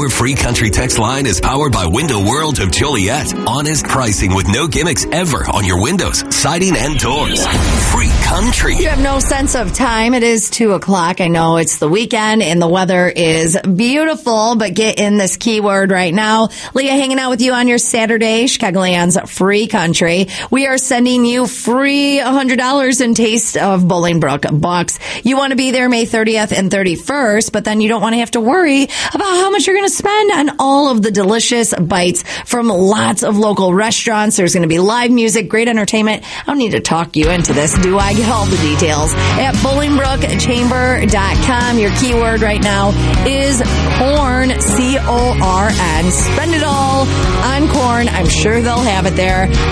Your free country text line is powered by Window World of Joliet. Honest pricing with no gimmicks ever on your windows, siding, and doors. Free country. You have no sense of time. It is 2:00. I know it's the weekend and the weather is beautiful, but get in this keyword right now. Leah hanging out with you on your Saturday, Chicagoland's free country. We are sending you free $100 in Taste of Bolingbrook bucks. You want to be there May 30th and 31st, but then you don't want to have to worry about how much you're going to spend on all of the delicious bites from lots of local restaurants. There's going to be live music, great entertainment. I don't need to talk you into this, do I? Get all the details at BolingbrookChamber.com. Your keyword right now is corn, C-O-R-N. Spend it all on corn. I'm sure they'll have it there.